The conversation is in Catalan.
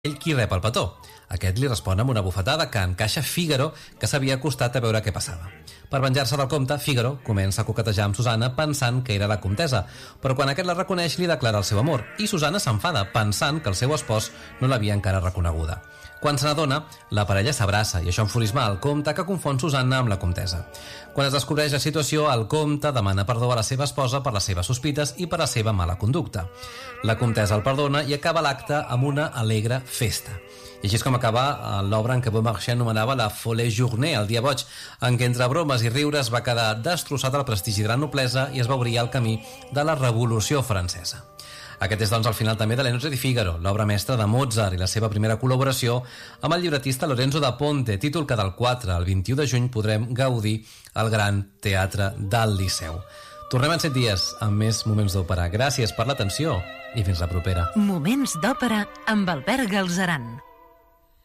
ell qui rep el petó. Aquest li respon amb una bufetada que encaixa Fígaro, que s'havia acostat a veure què passava. Per venjar-se del comte, Fígaro comença a coquetejar amb Susana pensant que era la comtessa, però quan aquest la reconeix li declara el seu amor, i Susana s'enfada pensant que el seu espòs no l'havia encara reconeguda. Quan se n'adona, la parella s'abraça i això enfurisma el comte, que confon Susana amb la comtessa. Quan es descobreix la situació, el comte demana perdó a la seva esposa per les seves sospites i per la seva mala conducta. La comtessa el perdona i acaba l'acte amb una alegre festa. I així és com acaba l'obra en què Beaumarchais anomenava la Folle Journée, el dia boig, en què entre bromes i riures va quedar destrossat el prestigi de la noblesa i es va obrir el camí de la Revolució Francesa. Aquest és, doncs, el final també de Lenzo di Figaro, l'obra mestra de Mozart i la seva primera col·laboració amb el llibretista Lorenzo da Ponte, títol que del 4 al 21 de juny podrem gaudir al Gran Teatre del Liceu. Tornem en 7 dies amb més Moments d'Òpera. Gràcies per l'atenció i fins la propera. Moments d'Òpera amb Albert Galzeran.